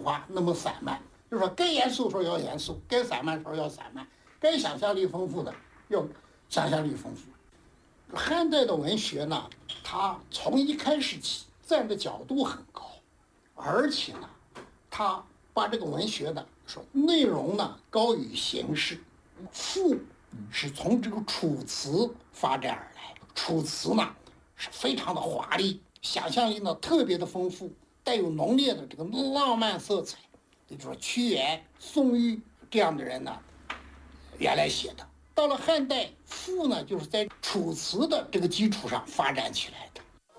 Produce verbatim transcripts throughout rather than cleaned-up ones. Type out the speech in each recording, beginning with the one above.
化那么散漫，就是说该严肃时候要严肃，该散漫时候要散漫，该想象力丰富的要想象力丰富。汉代的文学呢，它从一开始起站的角度很高，而且呢，它把这个文学的说内容呢高于形式。赋是从这个楚辞发展而来，楚辞呢是非常的华丽，想象力呢特别的丰富，带有浓烈的这个浪漫色彩。也就是说屈原、宋玉这样的人呢，原来写的。到了汉代，赋呢就是在楚辞的这个基础上发展起来的。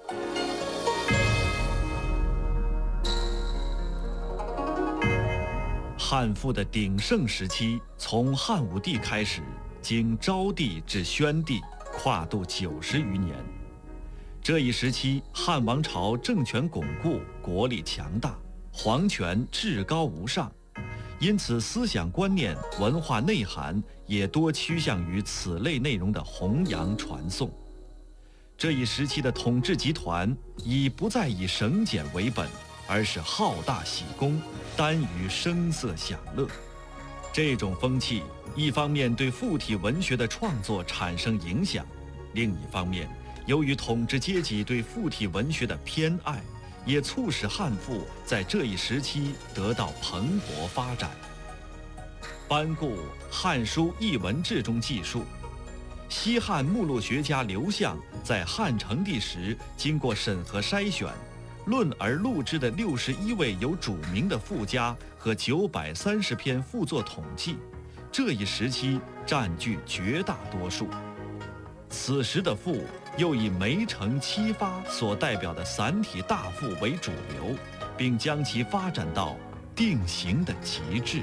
汉赋的鼎盛时期，从汉武帝开始，经昭帝至宣帝，跨度九十余年。这一时期，汉王朝政权巩固，国力强大，皇权至高无上，因此思想观念、文化内涵也多趋向于此类内容的弘扬传颂。这一时期的统治集团已不再以省俭为本，而是好大喜功，耽于声色享乐。这种风气一方面对附体文学的创作产生影响，另一方面由于统治阶级对附体文学的偏爱，也促使汉赋在这一时期得到蓬勃发展。班固《汉书艺文志》中记述，西汉目录学家刘向在汉成帝时经过审核筛选，论而录之的六十一位有主名的赋家和九百三十篇赋作统计，这一时期占据绝大多数。此时的赋又以梅城七发所代表的散体大赋为主流，并将其发展到定型的极致。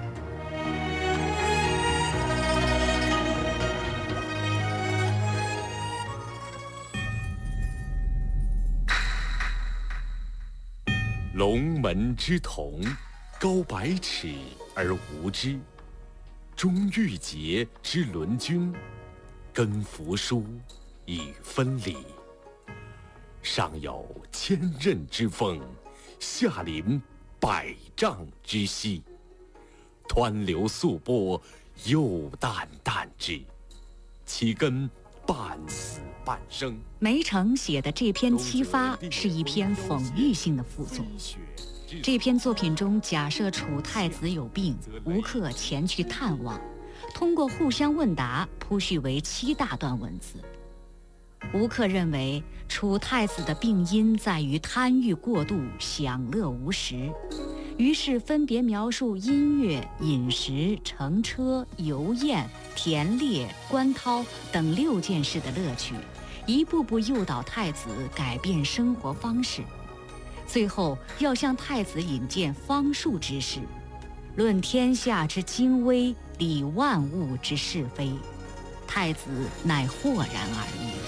龙门之瞳，高百尺而无之；钟玉洁之轮君，根扶疏以分理。上有千仞之峰，下临百丈之溪。湍流素波，又淡淡之，其根半死半生。 梅城写的这篇七发是一篇讽喻性的赋作。这篇作品中假设楚太子有病，吴克前去探望，通过互相问答铺叙为七大段文字。吴克认为楚太子的病因在于贪欲过度，享乐无时，于是分别描述音乐、饮食、乘车、游宴、田猎、观涛等六件事的乐趣，一步步诱导太子改变生活方式。最后要向太子引荐方术之事，论天下之精微，理万物之是非。太子乃豁然而已。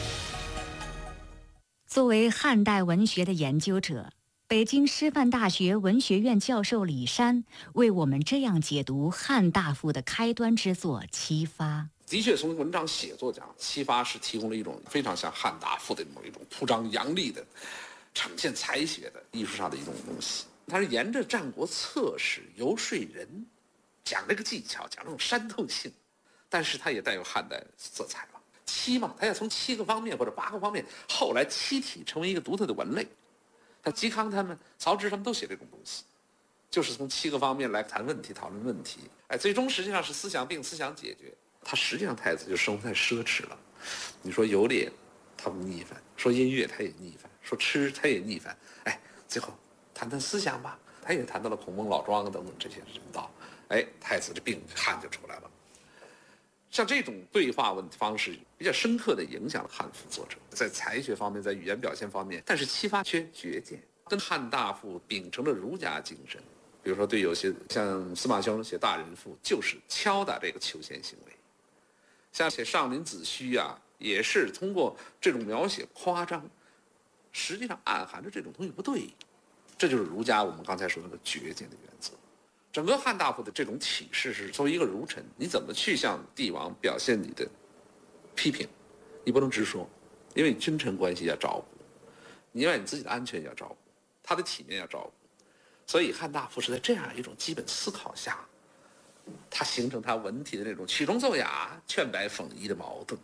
作为汉代文学的研究者，北京师范大学文学院教授李山为我们这样解读汉大赋的开端之作《七发》。 的确，从文章写作讲，《七发》是提供了一种非常像汉大赋的某一种铺张扬丽的、呈现才学的艺术上的一种东西。它是沿着战国策史游说人，讲这个技巧，讲这种煽透性，但是它也带有汉代色彩嘛。七嘛，它要从七个方面或者八个方面，后来七体成为一个独特的文类。像嵇康他们、曹植他们都写这种东西，就是从七个方面来谈问题、讨论问题。哎，最终实际上是思想病、思想解决。他实际上太子就生活太奢侈了。你说游猎，他不逆反；说音乐，他也逆反；说吃，他也逆反。哎，最后谈谈思想吧，他也谈到了孔孟老庄等等这些人道。哎，太子这病汗就出来了。像这种对话问方式比较深刻地影响了汉赋作者，在才学方面，在语言表现方面，但是七发缺绝见，跟汉大赋秉承了儒家精神。比如说，对有些像司马兄写大人赋，就是敲打这个求贤行为；像写上林子虚啊，也是通过这种描写夸张，实际上暗含着这种东西不对。这就是儒家我们刚才说的绝见的原则。整个汉大赋的这种启示是，作为一个儒臣，你怎么去向帝王表现你的批评？你不能直说，因为君臣关系要照顾，你要你自己的安全要照顾，他的体面要照顾。 所以汉大夫是在这样一种基本思考下，他形成他文体的这种曲中奏雅、劝白讽夷的矛盾。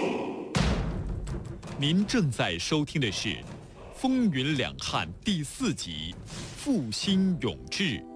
您正在收听的是《风云两汉》第四集《复兴永志》。